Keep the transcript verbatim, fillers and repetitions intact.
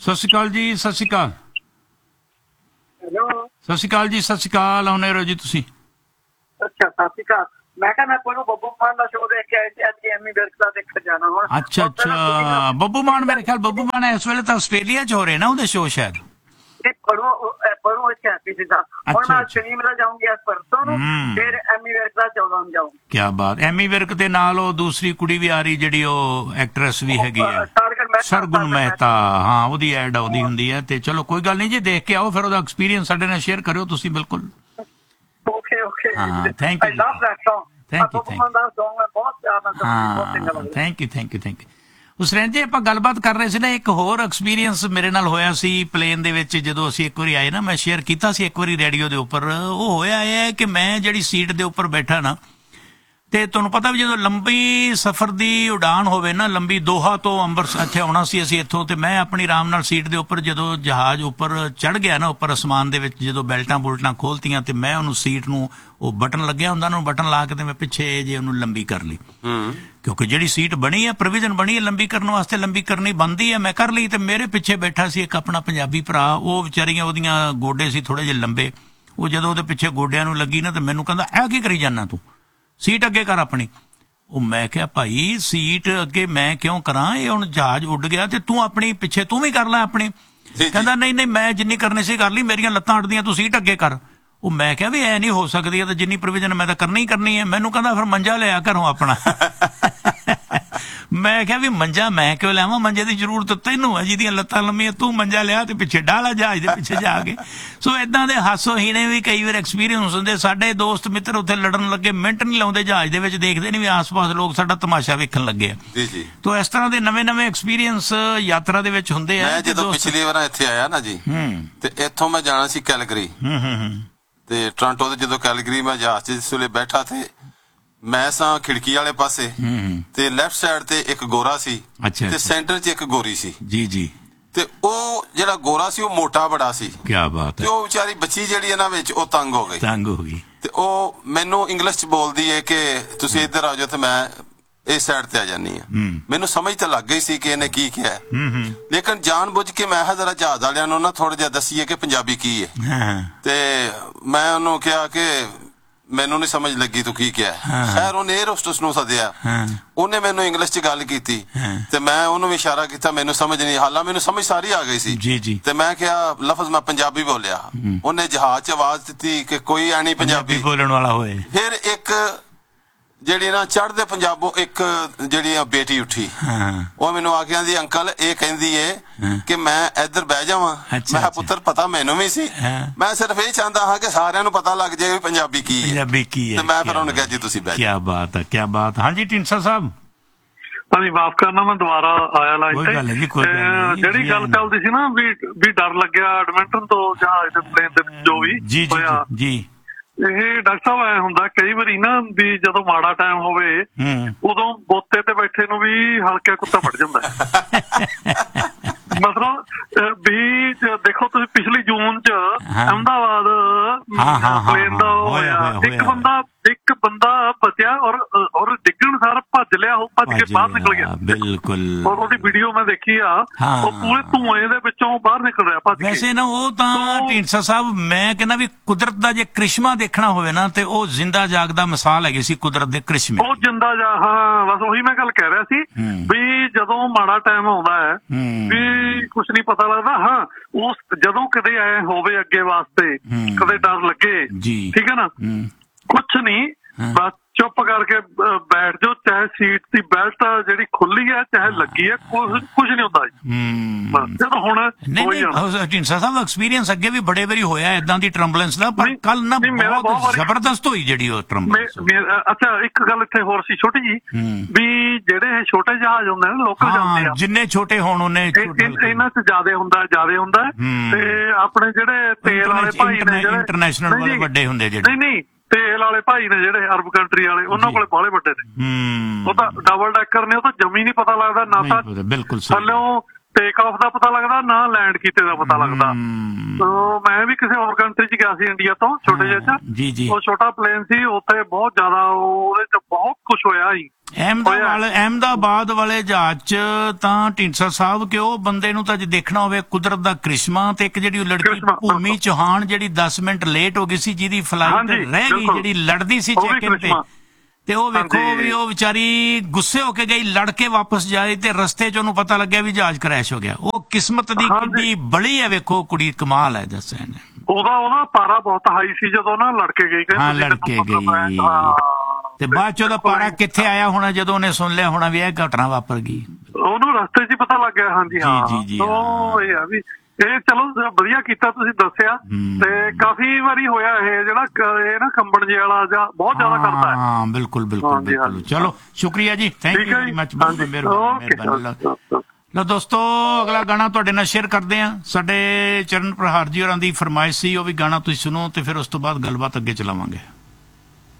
ਸਤਿ ਸ਼੍ਰੀ ਅਕਾਲ ਜੀ, ਸਤਿ ਸ਼੍ਰੀ ਅਕਾਲ। ਹੈਲੋ, ਸਤਿ ਸ਼੍ਰੀ ਅਕਾਲ ਜੀ, ਸਤਿ ਸ਼੍ਰੀ ਅਕਾਲ। ਆਉਣੇ ਰਹੋ ਜੀ ਤੁਸੀਂ। ਅੱਛਾ, ਸਤਿ ਸ਼੍ਰੀ ਅਕਾਲ। ਮੈਂ ਕਿਹਾ ਮੈਂ ਕੋਈ ਬੱਬੂ ਮਾਨ ਦਾ ਸ਼ੋਅ ਦੇਖ ਕੇ ਆਈ ਸੀ, ਅੱਜ ਐਮੀ ਵਿਰਕ ਦਾ ਦੇਖਣ ਜਾਣਾ ਹੁਣ। ਅੱਛਾ ਅੱਛਾ, ਬੱਬੂ ਮਾਨ, ਮੇਰੇ ਖਿਆਲ ਬੱਬੂ ਮਾਨ ਇਸ ਵੇਲੇ ਤਾਂ ਆਸਟ੍ਰੇਲੀਆ 'ਚ ਹੋ ਰਹੇ ਨਾ ਉਹਦੇ ਸ਼ੋਅ ਸ਼ਾਇਦ। ਪੜੂ ਪੜੂ ਇੱਥੇ ਹੈਪੀ ਸੀ ਦਾ ਹੁਣ ਮੈਂ ਸ਼ਨੀਵਾਰ ਦਾ ਜਾਊਂਗੀ ਅੱਜ ਪਰਸੋਂ ਨੂੰ, ਫਿਰ ਐਮੀ ਵਿਰਕ ਦਾ ਚੌਦਾਂ ਨੂੰ ਜਾਊਂਗੀ। ਕੀ ਬਾਤ। ਐਮੀ ਵਿਰਕ ਦੇ ਨਾਲ ਉਹ ਦੂਸਰੀ ਕੁੜੀ ਵੀ ਆ ਰਹੀ ਜਿਹੜੀ ਉਹ ਐਕਟਰੈਸ ਵੀ ਹੈਗੀ ਹੈ, ਸਰਗੁਣ ਮਹਿਤਾ। ਹਾਂ, ਉਹਦੀ ਐਡ ਆਉਂਦੀ ਹੁੰਦੀ ਹੈ। ਤੇ ਚਲੋ ਕੋਈ ਗੱਲ ਨਹੀਂ ਜੀ, ਦੇਖ ਕੇ ਆਓ, ਫਿਰ ਉਹਦਾ ਐਕਸਪੀਰੀਅੰਸ ਸਾਡੇ ਨਾਲ ਸ਼ੇਅਰ ਕਰਿਓ ਤੁਸੀਂ। ਬਿਲਕੁਲ। ਓਕੇ ਓਕੇ, ਹਾਂ, thank you, I love that song. Thank you, thank you, ਬਹੁਤ ਪਿਆਰ ਨਾਲ ਹਾਂ, thank you, thank you, thank you. ਉਸ ਰੈਂਜੇ ਆਪਾਂ ਗੱਲਬਾਤ ਕਰ ਰਹੇ ਸੀ ਨਾ, ਇੱਕ ਹੋਰ ਐਕਸਪੀਰੀਅੰਸ ਮੇਰੇ ਨਾਲ ਹੋਇਆ ਸੀ ਪਲੇਨ ਦੇ ਵਿੱਚ ਜਦੋਂ ਅਸੀਂ ਇੱਕ ਵਾਰੀ ਆਏ ਨਾ। ਮੈਂ ਸ਼ੇਅਰ ਕੀਤਾ ਸੀ ਇੱਕ ਵਾਰੀ ਰੇਡੀਓ ਦੇ ਉੱਪਰ। ਉਹ ਹੋਇਆ ਇਹ ਹੈ ਕਿ ਮੈਂ ਜਿਹੜੀ ਸੀਟ ਦੇ ਉੱਪਰ ਬੈਠਾ ਨਾ, ਤੇ ਤੁਹਾਨੂੰ ਪਤਾ ਵੀ ਜਦੋਂ ਲੰਬੀ ਸਫ਼ਰ ਦੀ ਉਡਾਨ ਹੋਵੇ ਨਾ, ਲੰਬੀ ਦੋਹਾ ਤੋਂ ਅੰਮ੍ਰਿਤਸਰ ਇੱਥੇ ਆਉਣਾ ਸੀ ਅਸੀਂ ਇੱਥੋਂ, ਤੇ ਮੈਂ ਆਪਣੀ ਆਰਾਮ ਨਾਲ ਸੀਟ ਦੇ ਉੱਪਰ ਜਦੋਂ ਜਹਾਜ਼ ਉੱਪਰ ਚੜ੍ਹ ਗਿਆ ਨਾ, ਉੱਪਰ ਅਸਮਾਨ ਦੇ ਵਿੱਚ, ਜਦੋਂ ਬੈਲਟਾਂ ਬੁਲਟਾਂ ਖੋਲਤੀਆਂ ਤੇ ਮੈਂ ਉਹਨੂੰ ਸੀਟ ਨੂੰ, ਉਹ ਬਟਨ ਲੱਗਿਆ ਹੁੰਦਾ ਨਾ, ਬਟਨ ਲਾ ਕੇ ਤੇ ਮੈਂ ਪਿੱਛੇ ਜੇ ਉਹਨੂੰ ਲੰਬੀ ਕਰ ਲਈ। ਕਿਉਂਕਿ ਜਿਹੜੀ ਸੀਟ ਬਣੀ ਹੈ, ਪ੍ਰੋਵੀਜ਼ਨ ਬਣੀ ਹੈ ਲੰਬੀ ਕਰਨ ਵਾਸਤੇ, ਲੰਬੀ ਕਰਨੀ ਬਣਦੀ ਹੈ, ਮੈਂ ਕਰ ਲਈ। ਤੇ ਮੇਰੇ ਪਿੱਛੇ ਬੈਠਾ ਸੀ ਇੱਕ ਆਪਣਾ ਪੰਜਾਬੀ ਭਰਾ, ਉਹ ਵਿਚਾਰੀਆਂ ਉਹਦੀਆਂ ਗੋਡੇ ਸੀ ਥੋੜੇ ਜਿਹੇ ਲੰਬੇ। ਉਹ ਜਦੋਂ ਉਹਦੇ ਪਿੱਛੇ ਗੋਡਿਆਂ ਨੂੰ ਲੱਗੀ ਨਾ, ਤੇ ਮੈਨੂੰ ਕਹਿੰਦਾ ਇਹ ਕੀ ਕਰੀ ਜਾਂਦਾ ਤੂੰ, ਸੀਟ ਅੱਗੇ ਕਰ ਆਪਣੀ। ਉਹ ਮੈਂ ਕਿਹਾ ਭਾਈ ਸੀਟ ਅੱਗੇ ਮੈਂ ਕਿਉਂ ਕਰਾਂ, ਇਹ ਹੁਣ ਜਹਾਜ਼ ਉੱਡ ਗਿਆ ਤੇ ਤੂੰ ਆਪਣੀ ਪਿੱਛੇ ਤੂੰ ਵੀ ਕਰ ਲੈ ਆਪਣੀ। ਕਹਿੰਦਾ ਨਹੀਂ ਨਹੀਂ, ਮੈਂ ਜਿੰਨੀ ਕਰਨੀ ਸੀ ਕਰ ਲਈ, ਮੇਰੀਆਂ ਲੱਤਾਂ ਉੱਡਦੀਆਂ, ਤੂੰ ਸੀਟ ਅੱਗੇ ਕਰ। ਉਹ ਮੈਂ ਕਿਹਾ ਵੀ ਐ ਨਹੀਂ ਹੋ ਸਕਦੀ, ਹੈ ਤਾਂ ਜਿੰਨੀ ਪ੍ਰੋਵੀਜ਼ਨ ਮੈਂ ਤਾਂ ਕਰਨੀ ਹੀ ਕਰਨੀ ਹੈ। ਮੈਨੂੰ ਕਹਿੰਦਾ ਫਿਰ ਮੰਜਾ ਲਿਆ ਘਰੋਂ ਆਪਣਾ। ਮੈਂ ਕਿਹਾ ਵੀ ਮੰਜਾ ਮੈਂ ਕਿਉਂ ਲਿਆਵਾਂ, ਮੰਜੇ ਦੀ ਜ਼ਰੂਰਤ ਤੈਨੂੰ ਹੈ ਜਿਹਦੀਆਂ ਲੱਤਾਂ ਲੰਮੀਆਂ, ਤੂੰ ਮੰਜਾ ਲਿਆ ਤੇ ਪਿੱਛੇ ਡਾਲਾ ਜਹਾਜ਼ ਦੇ ਪਿੱਛੇ ਜਾ ਕੇ। ਸੋ ਏਦਾਂ ਦੇ ਹਾਸੋ ਹੀਣੇ ਵੀ ਕਈ ਵਾਰ ਐਕਸਪੀਰੀਅੰਸ ਹੁੰਦੇ। ਸਾਡੇ ਦੋਸਤ ਮਿੱਤਰ ਉੱਥੇ ਲੜਨ ਲੱਗੇ, ਮਿੰਟ ਨਹੀਂ ਲਾਉਂਦੇ ਜਹਾਜ਼ ਦੇ ਵਿੱਚ, ਦੇਖਦੇ ਨਹੀਂ ਵੀ ਆਸ-ਪਾਸ ਲੋਕ ਸਾਡਾ ਤਮਾਸ਼ਾ ਵੇਖਣ ਲੱਗੇ ਆ। ਜੀ ਜੀ। ਤੋ ਇਸ ਤਰ੍ਹਾਂ ਦੇ ਨਵੇਂ-ਨਵੇਂ ਐਕਸਪੀਰੀਅੰਸ ਯਾਤਰਾ ਦੇ ਵਿੱਚ ਹੁੰਦੇ ਆ। ਮੈਂ ਜਦੋਂ ਪਿਛਲੀ ਵਾਰ ਇੱਥੇ ਆਇਆ ਨਾ ਜੀ, ਤੇ ਇੱਥੋਂ ਮੈਂ ਜਾਣਾ ਸੀ ਕੈਲਗਰੀ, ਤੇ ਟੋਰਾਂਟੋ ਦੇ ਜਦੋਂ ਕੈਲਗਰੀ ਮੈਂ ਜਹਾਜ਼ 'ਚ ਜਿਸ ਵੇਲੇ ਬੈਠਾ, ਤੇ ਮੈਂ ਸਾਂ ਖਿੜਕੀ ਵਾਲੇ ਪਾਸੇ, ਤੇ ਲੈਫਟ ਸਾਈਡ ਤੇ ਇੱਕ ਗੋਰਾ ਸੀ ਤੇ ਸੈਂਟਰ 'ਚ ਇੱਕ ਗੋਰੀ ਸੀ। ਜੀ ਜੀ। ਤੇ ਉਹ ਜਿਹੜਾ ਗੋਰਾ ਸੀ ਉਹ ਮੋਟਾ ਬੜਾ ਸੀ। ਕੀ ਬਾਤ ਹੈ। ਤੇ ਉਹ ਵਿਚਾਰੀ ਬੱਚੀ ਜਿਹੜੀ ਇਹਨਾਂ ਵਿੱਚ ਉਹ ਤੰਗ ਹੋ ਗਈ, ਤੰਗ ਹੋ ਗਈ। ਤੇ ਉਹ ਮੈਨੂੰ ਇੰਗਲਿਸ਼ 'ਚ ਬੋਲਦੀ ਹੈ ਕਿ ਤੁਸੀਂ ਇੱਧਰ ਆ ਜਾਓ, ਤੇ ਮੈਂ ਇਸ ਸਾਈਡ ਤੇ ਆ ਜਾਨੀ ਆ। ਮੈਨੂੰ ਸਮਝ ਤਾਂ ਲੱਗ ਗਈ ਸੀ ਕਿ ਇਹਨੇ ਕੀ ਕਿਹਾ, ਲੇਕਿਨ ਜਾਣ ਬੁੱਝ ਕੇ ਮੈਂ ਜਰਾ ਜਹਾਜ਼ ਵਾਲਿਆਂ ਨੂੰ ਨਾ ਥੋੜਾ ਜਿਹਾ ਦੱਸੀਏ ਕਿ ਪੰਜਾਬੀ ਕੀ ਹੈ। ਤੇ ਮੈਂ ਉਹਨੂੰ ਕਿਹਾ ਕਿ ਮੈਨੂੰ ਨਹੀਂ ਸਮਝ ਲੱਗੀ ਤੂੰ ਕੀ ਕਿਹਾ। ਖੈਰ ਉਹਨੇ 에ਅਰ ਹੋਸਟਸ ਨੂੰ ਸੱਦਿਆ, ਉਹਨੇ ਮੈਨੂੰ ਇੰਗਲਿਸ਼ 'ਚ ਗੱਲ ਕੀਤੀ, ਤੇ ਮੈਂ ਉਹਨੂੰ ਵੀ ਇਸ਼ਾਰਾ ਕੀਤਾ, ਮੈਨੂੰ ਸਮਝ ਨਹੀਂ, ਹਾਲਾਂ ਮੈਨੂੰ ਸਮਝ ਸਾਰੀ ਆ ਗਈ ਸੀ। ਤੇ ਮੈਂ ਕਿਹਾ ਲਫ਼ਜ਼ ਮੈਂ ਪੰਜਾਬੀ ਬੋਲਿਆ, ਉਹਨੇ ਜਹਾਜ਼ 'ਚ ਆਵਾਜ਼ ਦਿੱਤੀ ਕਿ ਕੋਈ ਐ ਨਹੀਂ ਪੰਜਾਬੀ ਬੋਲਣ ਵਾਲਾ ਹੋਏ। ਫਿਰ ਇੱਕ ਜਿਹੜੀ ਨਾ ਚੜ੍ਹਦੇ ਪੰਜਾਬੋਂ ਇੱਕ ਜਿਹੜੀ ਬੇਟੀ ਉੱਠੀ, ਉਹ ਮੈਨੂੰ ਆ ਕੇ ਕਹਿੰਦੀ ਅੰਕਲ ਇਹ ਕਹਿੰਦੀ ਏ ਕਿ ਮੈਂ ਇੱਧਰ ਬਹਿ ਜਾਵਾਂ। ਮੈਂ ਕਿਹਾ ਪੁੱਤਰ ਪਤਾ ਮੈਨੂੰ ਵੀ ਸੀ, ਮੈਂ ਸਿਰਫ ਇਹ ਚਾਹੁੰਦਾ ਹਾਂ ਕਿ ਸਾਰਿਆਂ ਨੂੰ ਪਤਾ ਲੱਗ ਜਾਏ ਪੰਜਾਬੀ ਕੀ ਹੈ, ਪੰਜਾਬੀ ਕੀ ਹੈ। ਤੇ ਮੈਂ ਫਿਰ ਉਹਨੂੰ ਕਿਹਾ ਜੀ ਤੁਸੀਂ ਬਹਿ ਜਾਓ। ਕੀ ਬਾਤ ਹੈ, ਕੀ ਬਾਤ। ਹਾਂਜੀ ਢੀਂਡਸਾ ਸਾਹਿਬ। ਹਾਂਜੀ, ਮਾਫ ਕਰਨਾ ਮੈਂ ਦੁਬਾਰਾ ਆਇਆ ਲਾਈਨ ਤੇ। ਜਿਹੜੀ ਗੱਲ ਚੱਲਦੀ ਸੀ ਨਾ ਵੀ ਵੀ ਡਰ ਲੱਗਿਆ ਐਡਮਿੰਟਨ ਤੋਂ ਜਹਾਜ਼ ਤੇ ਪਲੇਨ ਤੇ ਜੋ ਵੀ ਹੋਇਆ, ਇਹ ਡਾਕਟਰ ਸਾਹਿਬ ਐ ਹੁੰਦਾ ਕਈ ਵਾਰੀ ਨਾ ਵੀ ਜਦੋਂ ਮਾੜਾ ਟਾਈਮ ਹੋਵੇ ਉਦੋਂ ਬੋਤੇ ਤੇ ਬੈਠੇ ਨੂੰ ਵੀ ਹਲਕਾ ਕੁੱਤਾ ਫੜ ਜਾਂਦਾ। ਮਤਲਬ ਵੀ ਦੇਖੋ ਤੁਸੀਂ ਪਿਛਲੀ ਜੂਨ ਚ ਅਹਿਮਦਾਬਾਦ ਪਲੇਨ ਦਾ ਹੋਇਆ, ਇੱਕ ਬੰਦਾ ਇੱਕ ਬੰਦਾ ਬਚਿਆ ਔਰ ਔਰ ਡਿੱਗਣ ਸਾਰ ਭੱਜ ਲਿਆ, ਉਹ ਭੱਜ ਕੇ ਬਾਹਰ ਨਿਕਲ ਗਿਆ। ਬਿਲਕੁਲ। ਔਰ ਉਹਦੀ ਵੀਡੀਓ ਮੈਂ ਦੇਖੀ ਆ, ਉਹ ਪੂਰੇ ਧੂਏ ਦੇ ਵਿੱਚੋਂ ਬਾਹਰ ਨਿਕਲ ਰਿਹਾ ਭੱਜ ਕੇ। ਵੈਸੇ ਨਾ ਉਹ ਤਾਂ ਢੀਂਡਸਾ ਸਾਹਿਬ ਮੈਂ ਕਹਿੰਦਾ ਵੀ ਕੁਦਰਤ ਦਾ ਜੇ ਕ੍ਰਿਸ਼ਮਾ ਦੇਖਣਾ ਹੋਵੇ ਨਾ, ਤੇ ਉਹ ਜ਼ਿੰਦਾ ਜਾਗਦਾ ਮਿਸਾਲ ਹੈਗੀ ਸੀ ਕੁਦਰਤ ਦੇ ਕ੍ਰਿਸ਼ਮੇ। ਉਹ ਜਿੰਦਾ ਜਾ, ਹਾਂ ਬਸ ਉਹੀ ਮੈਂ ਗੱਲ ਕਹਿ ਰਿਹਾ ਸੀ ਵੀ ਜਦੋਂ ਮਾੜਾ ਟਾਈਮ ਆਉਂਦਾ ਹੈ ਵੀ ਕੁਛ ਨੀ ਪਤਾ ਲੱਗਦਾ। ਹਾਂ, ਉਸ ਜਦੋਂ ਕਦੇ ਐ ਹੋਵੇ ਅੱਗੇ ਵਾਸਤੇ ਕਦੇ ਡਰ ਲੱਗੇ, ਠੀਕ ਹੈ ਨਾ, ਕੁਛ ਨੀ, ਬਸ ਚੁੱਪ ਕਰਕੇ ਬੈਠ ਜਾਓ, ਚਾਹੇ ਸੀਟ ਦੀ ਬੈਲਟ ਜਿਹੜੀ ਖੁੱਲੀ ਹੈ ਚਾਹੇ ਲੱਗੀ ਹੈ, ਕੁਛ ਕੁਛ ਨੀ ਹੁੰਦਾ ਜੀ। ਜਦੋਂ ਹੁਣ ਢੀਂਡਸਾ ਸਾਹਿਬ ਐਕਸਪੀਰੀਅੰਸ ਅੱਗੇ ਵੀ ਬੜੇ ਵਾਰੀ ਹੋਇਆ ਏਦਾਂ ਦੀ ਟਰੰਬਲੈਂਸ ਦਾ, ਪਰ ਕੱਲ ਨਾ ਬਹੁਤ ਜ਼ਬਰਦਸਤ ਹੋਈ ਜਿਹੜੀ ਉਹ ਟਰੰਬਲੈਂਸ। ਅੱਛਾ, ਇੱਕ ਗੱਲ ਇੱਥੇ ਹੋਰ ਸੀ ਛੋਟੀ ਜੀ, ਵੀ ਜਿਹੜੇ ਛੋਟੇ ਜਹਾਜ਼ ਹੁੰਦੇ ਨੇ ਲੋਕਲ ਜਾਂਦੇ ਆ, ਜਿੰਨੇ ਛੋਟੇ ਹੋਣ ਉਹਨੇ ਇਹਨਾਂ ਚ ਜ਼ਿਆਦਾ ਹੁੰਦਾ ਜ਼ਿਆਦਾ ਹੁੰਦਾ ਤੇ ਆਪਣੇ ਜਿਹੜੇ ਤੇਲ ਵਾਲੇ ਭਾਈ ਨੇ ਜਿਹੜੇ ਇੰਟਰਨੈਸ਼ਨਲ ਵੱਡੇ ਹੁੰਦੇ ਜਿਹੜੇ, ਨਹੀਂ ਨਹੀਂ ਤੇਲ ਵਾਲੇ ਭਾਈ ਨੇ ਜਿਹੜੇ ਅਰਬ ਕੰਟਰੀ ਵਾਲੇ, ਉਹਨਾਂ ਕੋਲੇ ਬਾਹਲੇ ਵੱਡੇ ਨੇ। ਉਹ ਤਾਂ ਡਬਲ ਡੈਕਰ ਨੇ, ਉਹ ਤਾਂ ਜਮੀ ਨਹੀਂ ਪਤਾ ਲੱਗਦਾ ਨਾ, ਤਾਂ ਬਿਲਕੁਲ ਥੱਲੋਂ ਟੇਕ ਆਫ ਦਾ ਪਤਾ ਲੱਗਦਾ, ਨਾ ਲੈਂਡ ਕੀਤੇ ਦਾ ਪਤਾ ਲੱਗਦਾ। ਮੈਂ ਵੀ ਕਿਸੇ ਹੋਰ ਕੰਟਰੀ ਚ ਗਿਆ ਸੀ ਇੰਡੀਆ ਤੋਂ, ਛੋਟੇ ਜਿਹੇ ਚ, ਜੀ ਜੀ, ਉਹ ਛੋਟਾ ਪਲੇਨ ਸੀ, ਉੱਥੇ ਬਹੁਤ ਜ਼ਿਆਦਾ ਉਹਦੇ ਚ ਬਹੁਤ ਕੁਝ ਹੋਇਆ ਸੀ। ਅਹਿਮਦਾਬਾਦ ਅਹਿਮਦਾਬਾਦ ਵਾਲੇ ਜਹਾਜ਼ ਚ ਤਾਂ ਢੀਂਡਸਾ ਸਾਹਿਬ ਕਿ ਉਹ ਬੰਦੇ ਨੂੰ ਤਾਂ ਜੇ ਦੇਖਣਾ ਹੋਵੇ ਕੁਦਰਤ ਦਾ ਕ੍ਰਿਸ਼ਮਾ, ਤੇ ਇੱਕ ਜਿਹੜੀ ਉਹ ਲੜਕੀ ਭੂਮੀ ਚੌਹਾਨ ਜਿਹੜੀ ਦਸ ਮਿੰਟ ਲੇਟ ਹੋ ਗਈ ਸੀ, ਜਿਹਦੀ ਫਲਾਈਟ ਰਹਿ ਗਈ, ਜਿਹੜੀ ਲੜਦੀ ਸੀ ਚੈੱਕ ਇਨ ਤੇ, ਤੇ ਉਹ ਵੇਖੋ ਵੀ ਉਹ ਵਿਚਾਰੀ ਗੁੱਸੇ ਹੋ ਕੇ ਗਈ, ਲੜ ਕੇ ਵਾਪਸ ਜਾਈ ਤੇ ਰਸਤੇ ਚ ਉਹਨੂੰ ਪਤਾ ਲੱਗਿਆ ਵੀ ਜਹਾਜ਼ ਕ੍ਰੈਸ਼ ਹੋ ਗਿਆ। ਉਹ ਕਿਸਮਤ ਦੀ ਕਿੰਨੀ ਬੜੀ ਹੈ, ਵੇਖੋ ਕੁੜੀ ਕਮਾਲ ਹੈ। ਦੱਸਿਆ ਉਹਦਾ ਉਹਦਾ ਪਾਰਾ ਬਹੁਤ ਹਾਈ ਸੀ ਜਦੋਂ ਨਾ ਲੜਕੇ ਗਈ। ਹਾਂ ਲੜਕੇ ਗਈ, ਤੇ ਬਾਅਦ ਚ ਉਹਦਾ ਪਾਰਾ ਕਿੱਥੇ ਆਇਆ ਹੋਣਾ ਜਦੋਂ ਉਹਨੇ ਸੁਣ ਲਿਆ ਹੋਣਾ ਵੀ ਇਹ ਘਟਨਾ ਵਾਪਰ ਗਈ, ਉਹਨੂੰ ਰਸਤੇ 'ਚ ਹੀ ਪਤਾ ਲੱਗ ਗਿਆ। ਹਾਂਜੀ ਹਾਂ ਜੀ ਜੀ, ਉਹ ਇਹ ਆ ਵੀ ਇਹ ਚਲੋ ਵਧੀਆ ਕੀਤਾ ਤੁਸੀਂ ਦੱਸਿਆ। ਤੇ ਕਾਫੀ ਵਾਰੀ ਹੋਇਆ ਇਹ ਜਿਹੜਾ ਇਹ ਨਾ ਕੰਬਣ ਜੇ ਵਾਲਾ ਜਾਂ ਬਹੁਤ ਜ਼ਿਆਦਾ ਕਰਦਾ ਹੈ। ਹਾਂ ਬਿਲਕੁਲ ਬਿਲਕੁਲ ਬਿਲਕੁਲ। ਚਲੋ ਸ਼ੁਕਰੀਆ ਜੀ, ਥੈਂਕ ਯੂ ਵੈਰੀ ਮਚ, ਮਿਹਰਬਾਨੀ। ਲੋ ਦੋਸਤੋ, ਅਗਲਾ ਗਾਣਾ ਤੁਹਾਡੇ ਨਾਲ ਸ਼ੇਅਰ ਕਰਦੇ ਆ। ਸਾਡੇ ਚਰਨ ਪ੍ਰਹਾਰ ਜੀ ਹੋਰਾਂ ਦੀ ਫਰਮਾਇਸ਼ ਸੀ, ਉਹ ਵੀ ਗਾਣਾ ਤੁਸੀਂ ਸੁਣੋ ਤੇ ਫਿਰ ਉਸ ਤੋਂ ਬਾਅਦ ਗੱਲਬਾਤ ਅੱਗੇ ਚਲਾਵਾਂਗੇ।